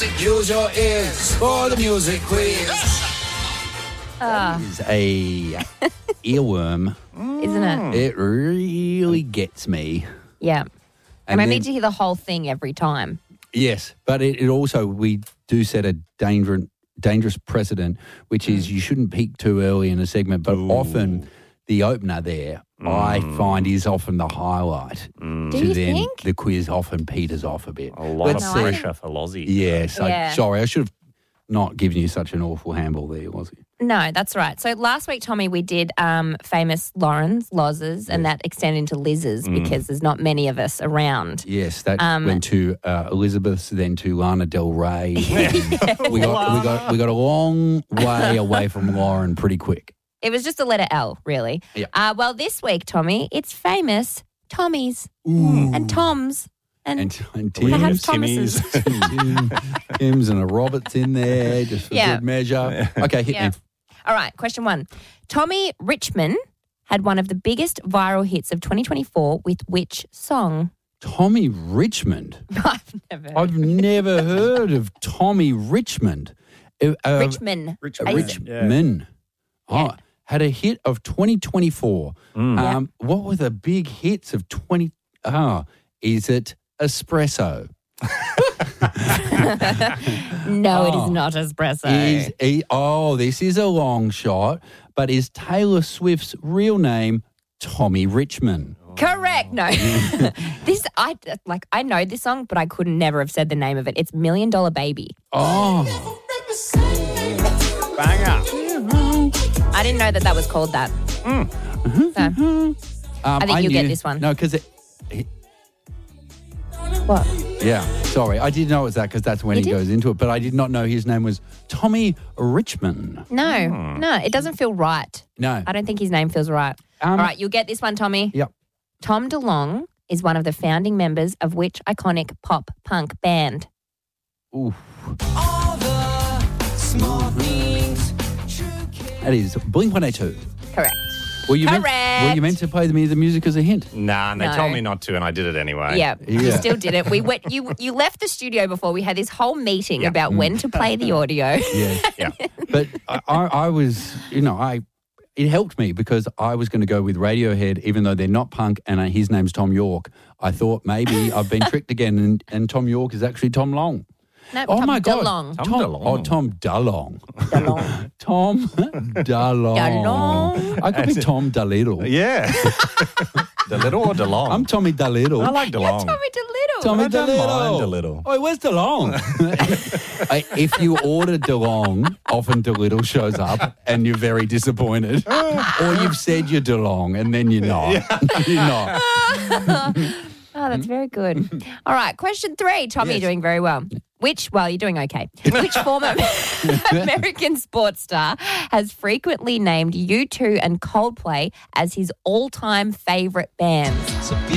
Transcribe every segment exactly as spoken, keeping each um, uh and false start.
music. Use your ears for the music quiz. Ah, It's a earworm. isn't it? It really gets me. Yeah. And, I then- need to hear the whole thing every time. Yes, but it, it also, we do set a dangerous, dangerous precedent, which is you shouldn't peak too early in a segment, but often the opener there, I find, is often the highlight. Do So you then think? the quiz often peters off a bit. A lot Let's of see. pressure for Lozzie. Yes, I- Yeah. sorry, I should have not given you such an awful handball there, was it? No, that's right. So last week, Tommy, we did um, famous Laurens, Loz's, and that extended into Liz's because there's not many of us around. Yes, that Um, went to uh, Elizabeth's, then to Lana Del Rey. we got we got we got a long way away from Lauren pretty quick. It was just a letter L, really. Yeah. Uh, well, this week, Tommy, it's famous Tommy's and Tom's and, And, and perhaps Tim's, Thomas's. Tim, Tim's and a Roberts in there just for Yeah. good measure. Okay, hit Yeah. me. All right, question one. Tommy Richmond had one of the biggest viral hits of twenty twenty-four with which song? Tommy Richmond. I've never heard. I've never heard of Tommy Richmond. Uh, uh, Richmond. Richard I- Richmond. Oh, Yeah. had a hit of twenty twenty-four. Um, What were the big hits of twenty? Oh, is it Espresso? No, it Oh. is not espresso. Is he, oh, this is a long shot, but is Taylor Swift's real name Tommy Richmond? Correct. No. this I like I know this song, but I could never have said the name of it. It's Million Dollar Baby. Oh, Banger. I didn't know that that was called that. um, I think you'll get this one. No, because it, it- What? yeah, sorry, I did know it was that because that's when You he did? goes into it, but I did not know his name was Tommy Richmond. No. Hmm. No, it doesn't feel right. No, I don't think his name feels right. Um, All right, you'll get this one, Tommy. Yep. Tom DeLonge is one of the founding members of which iconic pop punk band? Ooh. That is Blink one eighty-two. Correct. Were you meant, Correct. were you meant to play the, the music as a hint? Nah, and they No. told me not to, and I did it anyway. Yeah, you Yeah. still did it. We went. You you left the studio before we had this whole meeting Yeah. about when to play the audio. Yeah. Yeah. But I, I, I was, you know, I it helped me because I was going to go with Radiohead, even though they're not punk, and uh, his name's Tom York. I thought maybe I've been tricked again, and, and Tom York is actually Tom Long. No, Oh Tom my God, DeLonge. Tom Tom, DeLonge. Oh, Tom DeLonge. DeLonge. Tom DeLonge. DeLonge. I could be Tom DeLittle. Yeah. The little or the long? I'm Tommy DeLittle. I like the long. Tommy DeLittle. Tommy I don't mind DeLittle. DeLittle. Oh, where's DeLong? I- if you order DeLong, often DeLittle shows up and you're very disappointed. Or you've said you're DeLong and then you're not. you're not. Oh, that's very good. All right, question three. Tommy, Yes. you're doing very well. Which, well, you're doing okay. Which former American sports star has frequently named U two and Coldplay as his all-time favourite bands?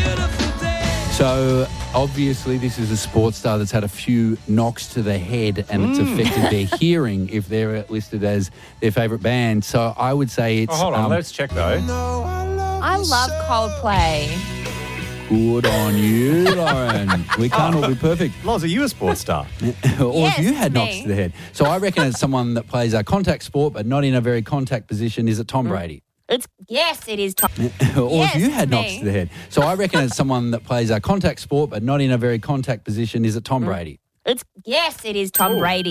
So obviously this is a sports star that's had a few knocks to the head and it's affected their hearing if they're listed as their favourite band. So I would say it's Oh, hold on. um, Let's check, though. I love Coldplay. good on you, Lauren. We can't all be perfect. Loz, are you a sports star? or Yes, if you had me. knocks to the head. So I reckon it's someone that plays a contact sport but not in a very contact position. Is it Tom Brady? It's yes, it is Tom. or Yes, if you had it's knocks me. to the head. So I reckon it's someone that plays a contact sport but not in a very contact position. Is it Tom Brady? It's yes, it is Tom Brady.